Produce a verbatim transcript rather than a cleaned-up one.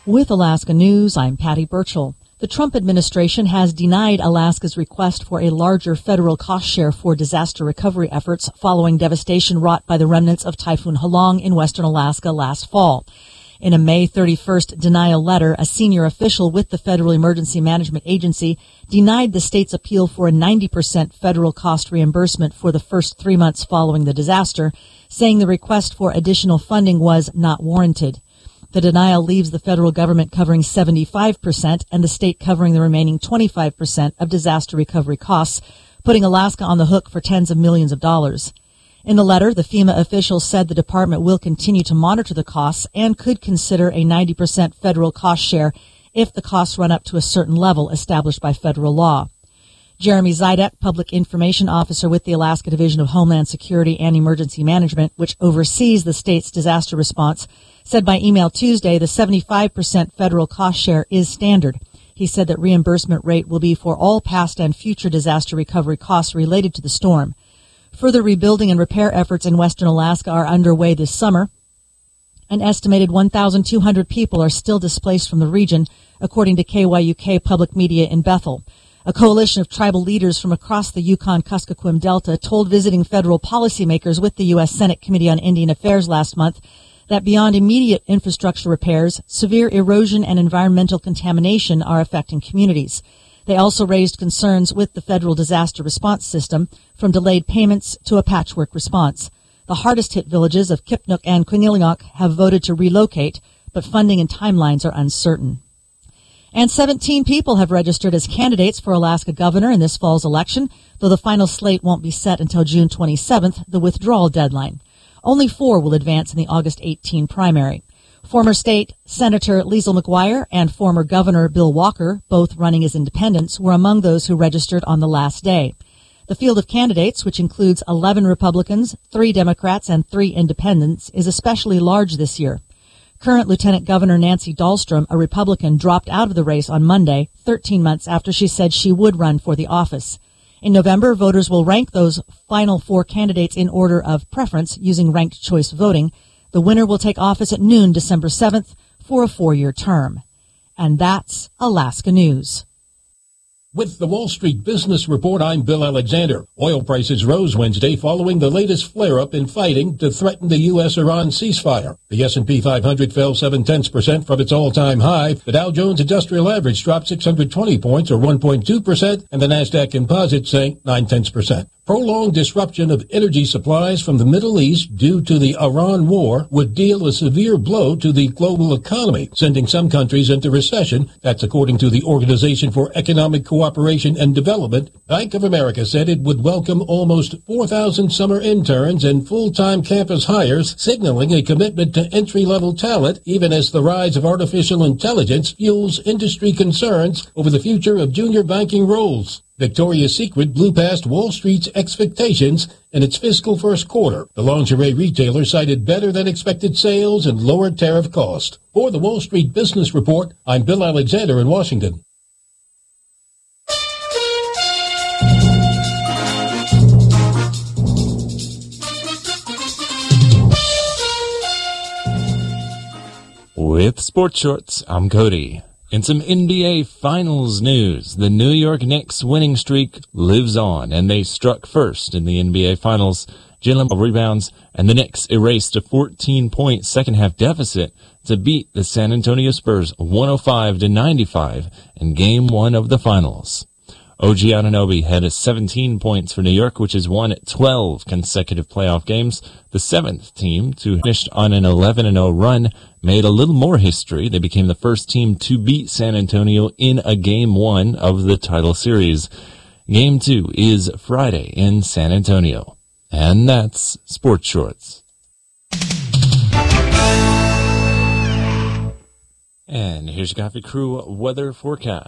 With Alaska News, I'm Patty Burchell. The Trump administration has denied Alaska's request for a larger federal cost share for disaster recovery efforts following devastation wrought by the remnants of Typhoon Halong in western Alaska last fall. In a May thirty-first denial letter, a senior official with the Federal Emergency Management Agency denied the state's appeal for a ninety percent federal cost reimbursement for the first three months following the disaster, saying the request for additional funding was not warranted. The denial leaves the federal government covering seventy-five percent and the state covering the remaining twenty-five percent of disaster recovery costs, putting Alaska on the hook for tens of millions of dollars. In the letter, the FEMA officials said the department will continue to monitor the costs and could consider a ninety percent federal cost share if the costs run up to a certain level established by federal law. Jeremy Zidek, Public Information Officer with the Alaska Division of Homeland Security and Emergency Management, which oversees the state's disaster response, said by email Tuesday the seventy-five percent federal cost share is standard. He said that reimbursement rate will be for all past and future disaster recovery costs related to the storm. Further rebuilding and repair efforts in western Alaska are underway this summer. An estimated one thousand two hundred people are still displaced from the region, according to K Y U K Public Media in Bethel. A coalition of tribal leaders from across the Yukon-Kuskokwim Delta told visiting federal policymakers with the U S Senate Committee on Indian Affairs last month that beyond immediate infrastructure repairs, severe erosion and environmental contamination are affecting communities. They also raised concerns with the federal disaster response system, from delayed payments to a patchwork response. The hardest-hit villages of Kipnuk and Quinnillock have voted to relocate, but funding and timelines are uncertain. And seventeen people have registered as candidates for Alaska governor in this fall's election, though the final slate won't be set until June twenty-seventh, the withdrawal deadline. Only four will advance in the August eighteenth primary. Former State Senator Liesl McGuire and former Governor Bill Walker, both running as independents, were among those who registered on the last day. The field of candidates, which includes eleven Republicans, three Democrats, and three independents, is especially large this year. Current Lieutenant Governor Nancy Dahlstrom, a Republican, dropped out of the race on Monday, thirteen months after she said she would run for the office. In November, voters will rank those final four candidates in order of preference using ranked choice voting. The winner will take office at noon December seventh for a four-year term. And that's Alaska News. With the Wall Street Business Report, I'm Bill Alexander. Oil prices rose Wednesday following the latest flare-up in fighting to threaten the U S Iran ceasefire. The S and P five hundred fell seven-tenths percent from its all-time high. The Dow Jones Industrial Average dropped six hundred twenty points, or one point two percent, and the Nasdaq Composite sank nine-tenths percent. Prolonged disruption of energy supplies from the Middle East due to the Iran war would deal a severe blow to the global economy, sending some countries into recession. That's according to the Organization for Economic Cooperation and Development. Bank of America said it would welcome almost four thousand summer interns and full-time campus hires, signaling a commitment to entry-level talent, even as the rise of artificial intelligence fuels industry concerns over the future of junior banking roles. Victoria's Secret blew past Wall Street's expectations in its fiscal first quarter. The lingerie retailer cited better-than-expected sales and lower tariff cost. For the Wall Street Business Report, I'm Bill Alexander in Washington. With Sports Shorts, I'm Cody. In some N B A Finals news, the New York Knicks winning streak lives on, and they struck first in the N B A Finals. Jalen rebounds, and the Knicks erased a fourteen-point second-half deficit to beat the San Antonio Spurs one oh five to ninety-five in Game one of the Finals. O G Anunoby had seventeen points for New York, which has won twelve consecutive playoff games. The seventh team to finish on an eleven and oh run made a little more history. They became the first team to beat San Antonio in a Game one of the title series. Game two is Friday in San Antonio. And that's Sports Shorts. And here's your Coffee Crew weather forecast.